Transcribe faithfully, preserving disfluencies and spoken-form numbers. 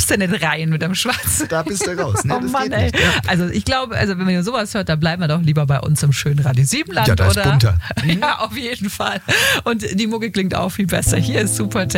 kommst du nicht rein mit dem Schwarzen. Da bist du raus. Nee, oh das Mann, geht ey. nicht. Ja. Also ich glaube, also wenn man sowas hört, dann bleiben wir doch lieber bei uns im schönen Radio Siebenland. Ja, da ist oder? bunter. Ja, auf jeden Fall. Und die Mucke klingt auch viel besser. Hier ist Super